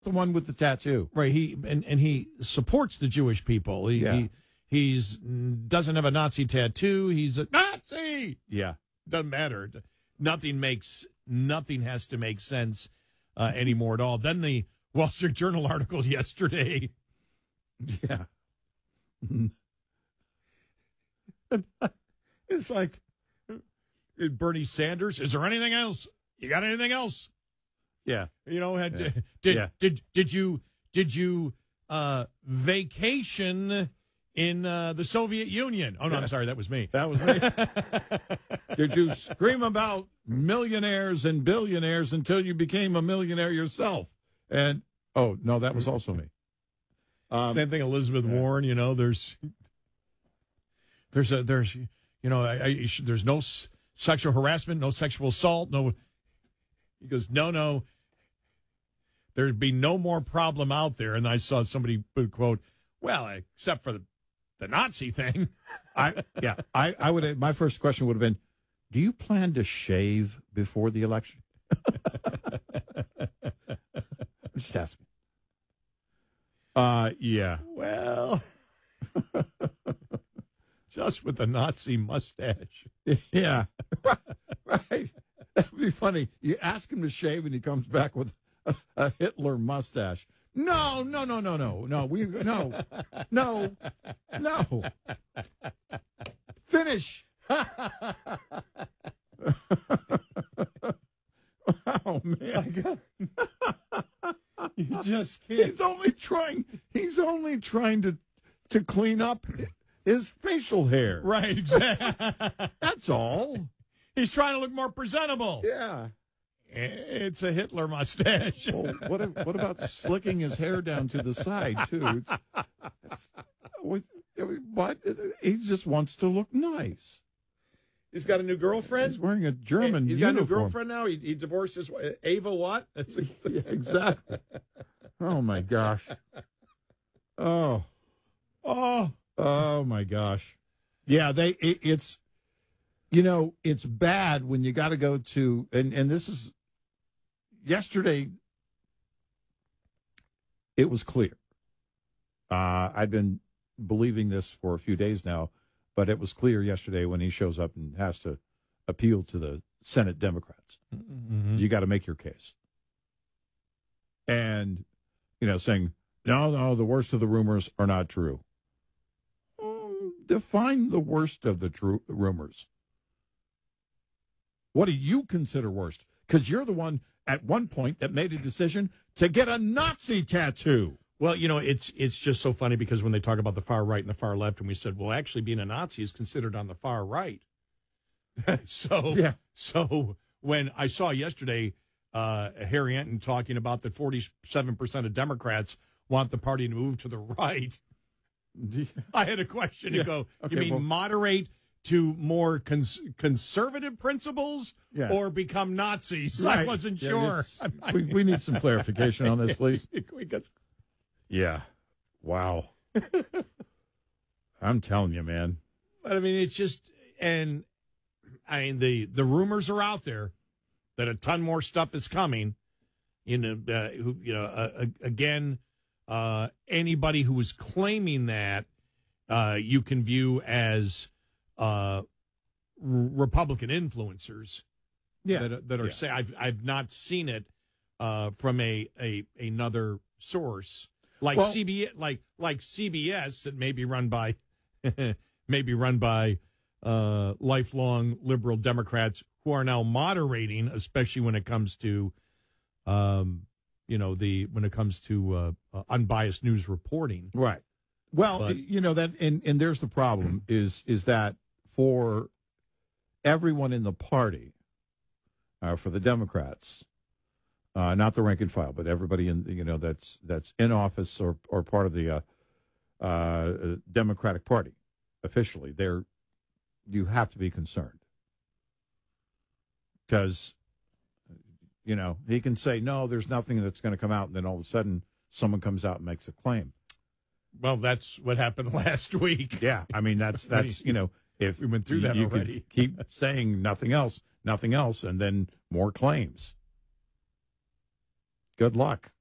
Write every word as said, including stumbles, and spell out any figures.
the one with the tattoo. Right. He and, and he supports the Jewish people. He, Yeah. he he's doesn't have a Nazi tattoo. He's a Nazi. Yeah. Doesn't matter. Nothing makes nothing has to make sense uh, anymore at all. Then the Wall Street Journal article yesterday. Yeah. It's like Bernie Sanders. Is there anything else? You got anything else? yeah. You know, had Yeah. did Yeah. did did you did you uh, vacation in uh, the Soviet Union? Oh no, I'm sorry, that was me. That was me. Did you scream about millionaires and billionaires until you became a millionaire yourself? And oh no, that was also me. Um, Same thing, Elizabeth yeah. Warren. You know, there's there's a there's you know I, I, there's no s- sexual harassment, no sexual assault, no. He goes, no, no. There'd be no more problem out there. And I saw somebody put, quote, well, except for the, the Nazi thing. I yeah, I, I would my first question would have been, do you plan to shave before the election? I'm just asking. Uh yeah. Well, just with the Nazi mustache. Yeah. Right. That'd be funny. You ask him to shave and he comes back with a, a Hitler mustache. No, no, no, no, no, no. We no, no, no. Finish. Oh man, You just can't. he's only trying. He's only trying to to clean up his facial hair. Right, exactly. That's all. He's trying to look more presentable. Yeah. It's a Hitler mustache. Well, what if- what about slicking his hair down to the side too? It's, it's, what, what? He just wants to look nice. He's got a new girlfriend. He's wearing a German He's got a new uniform. girlfriend now. He, he divorced his wife, Ava what? That's a, Yeah, exactly. Oh my gosh. Oh. oh, Oh my gosh. Yeah, they. It, it's. You know, it's bad when you got to go to, and and this is yesterday. It was clear. Uh, I've been believing this for a few days now, but it was clear yesterday when he shows up and has to appeal to the Senate Democrats. mm-hmm. You got to make your case. And, you know, saying, no, no, the worst of the rumors are not true. Um, define the worst of the true rumors. What do you consider worst? Because you're the one at one point that made a decision to get a Nazi tattoo. Well, you know, it's it's just so funny because when they talk about the far right and the far left, and we said, well, actually, being a Nazi is considered on the far right. so, Yeah. so when I saw yesterday uh, Harry Enton talking about that forty-seven percent of Democrats want the party to move to the right, I had a question Yeah. to go. Okay, you mean well- moderate to more cons- conservative principles, Yeah. or become Nazis? I Right. wasn't Yeah, sure. it's- we, we need some clarification on this, please. we got Yeah. Wow. I'm telling you, man. But I mean, it's just, and I mean, the, the rumors are out there that a ton more stuff is coming. You know, uh, who, you know, uh, again, uh, anybody who is claiming that, uh, you can view as, uh, Republican influencers. Yeah. That, that are Yeah. say, I've, I've not seen it, uh, from a, a, another source like Well- C B S, like, like C B S that may be run by, maybe run by uh, lifelong liberal Democrats who are now moderating, especially when it comes to, um, you know, the when it comes to uh, uh, unbiased news reporting. Right. Well, But- you know that, and and there's the problem is is that for everyone in the party, uh, for the Democrats, uh, not the rank and file, but everybody in you know that's that's in office or or part of the uh, uh, Democratic Party officially, they're you have to be concerned because you know he can say no, there's nothing that's going to come out, and then all of a sudden someone comes out and makes a claim. Well, that's what happened last week. Yeah, I mean that's that's you know if We went through that you already. could keep saying nothing else, nothing else, and then more claims. Good luck.